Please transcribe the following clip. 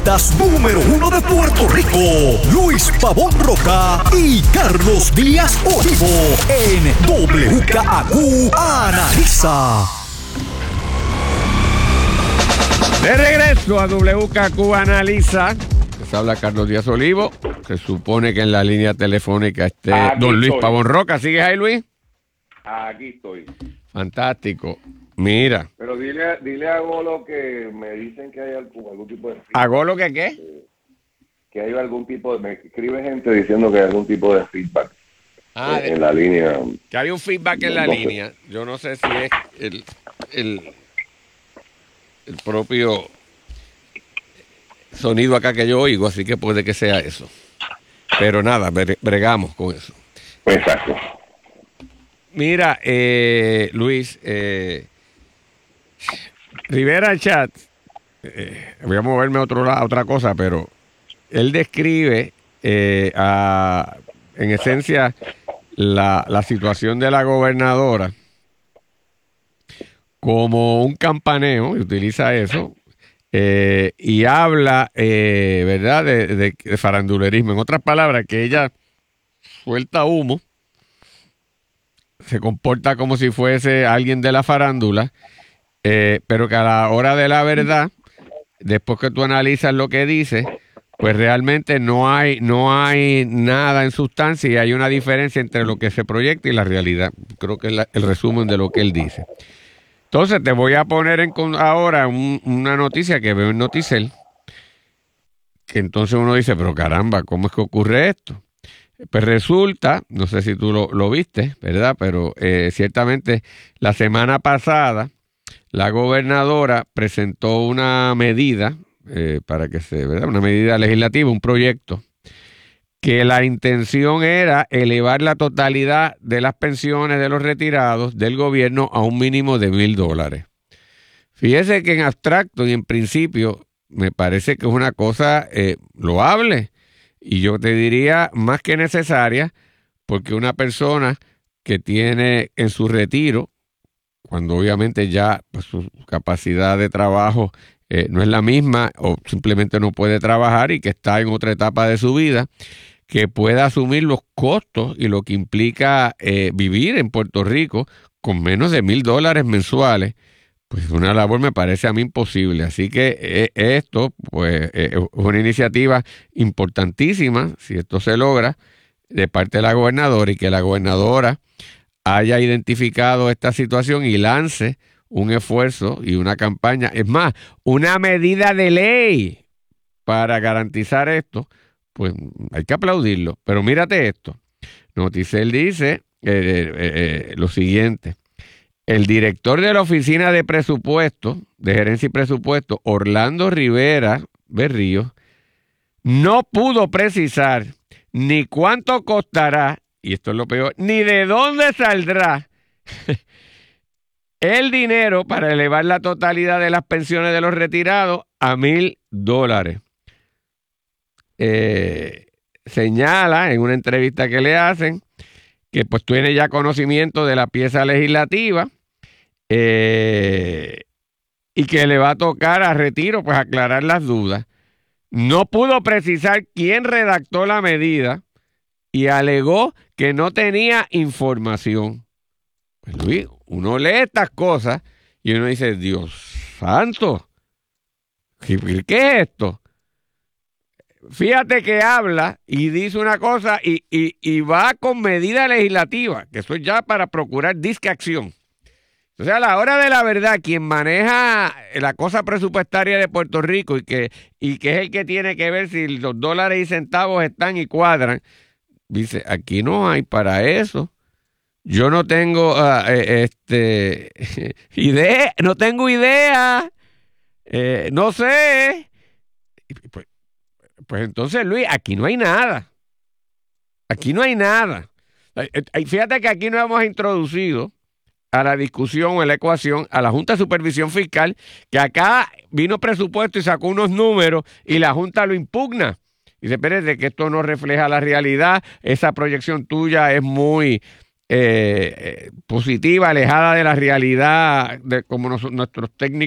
Número 1 de Puerto Rico, Luis Pavón Roca y Carlos Díaz Olivo en WKAQ Analiza. De regreso a WKAQ Analiza. Les habla Carlos Díaz Olivo. Se supone que en la línea telefónica esté don Luis Pavón Roca. ¿Sigues ahí, Luis? Aquí estoy. Fantástico. Mira. Pero dile a Golo que me dicen que hay algún tipo de... ¿A Golo que qué? Que hay algún tipo de... Me escribe gente diciendo que hay algún tipo de feedback en la línea. Que hay un feedback en la línea. Yo no sé si es el propio sonido acá que yo oigo, así que puede que sea eso. Pero nada, bregamos con eso. Exacto. Mira, Luis, Rivera Chat, voy a moverme a otra cosa, pero él describe en esencia la situación de la gobernadora como un campaneo, y utiliza eso, y habla, ¿verdad?, de farandulerismo. En otras palabras, que ella suelta humo, se comporta como si fuese alguien de la farándula, pero que a la hora de la verdad, después que tú analizas lo que dice, pues realmente no hay nada en sustancia y hay una diferencia entre lo que se proyecta y la realidad. Creo que es el resumen de lo que él dice. Entonces te voy a poner ahora una noticia que veo en Noticel, que entonces uno dice, pero caramba, ¿cómo es que ocurre esto? Pues resulta, no sé si tú lo viste, ¿verdad? Pero ciertamente la semana pasada la gobernadora presentó una medida ¿verdad? Una medida legislativa, un proyecto, que la intención era elevar la totalidad de las pensiones de los retirados del gobierno a un mínimo de $1,000. Fíjese que en abstracto y en principio me parece que es una cosa loable. Y yo te diría más que necesaria, porque una persona que tiene en su retiro, cuando obviamente ya pues, su capacidad de trabajo no es la misma o simplemente no puede trabajar y que está en otra etapa de su vida, que pueda asumir los costos y lo que implica vivir en Puerto Rico con menos de $1,000 mensuales, pues una labor me parece a mí imposible. Así que esto pues es una iniciativa importantísima, si esto se logra, de parte de la gobernadora, y que la gobernadora haya identificado esta situación y lance un esfuerzo y una campaña, es más, una medida de ley para garantizar esto, pues hay que aplaudirlo. Pero mírate esto. Noticel dice lo siguiente. El director de la Oficina de Presupuesto, de Gerencia y Presupuesto, Orlando Rivera Berrío, no pudo precisar ni cuánto costará, y esto es lo peor, ni de dónde saldrá el dinero para elevar la totalidad de las pensiones de los retirados a $1,000. Señala en una entrevista que le hacen que pues tiene ya conocimiento de la pieza legislativa y que le va a tocar a Retiro pues aclarar las dudas. No pudo precisar quién redactó la medida y alegó que no tenía información. Pues Luis, uno lee estas cosas y uno dice, Dios santo, ¿qué es esto? Fíjate que habla y dice una cosa y va con medida legislativa, que eso es ya para procurar disque acción. O sea, a la hora de la verdad, quien maneja la cosa presupuestaria de Puerto Rico y que es el que tiene que ver si los dólares y centavos están y cuadran, dice, aquí no hay para eso. Yo no tengo idea, no tengo idea, no sé. Pues entonces, Luis, aquí no hay nada. Aquí no hay nada. Fíjate que aquí no hemos introducido a la discusión o a la ecuación a la Junta de Supervisión Fiscal, que acá vino presupuesto y sacó unos números y la Junta lo impugna. Y dice, espérate, que esto no refleja la realidad, esa proyección tuya es muy positiva, alejada de la realidad, de como nuestros técnicos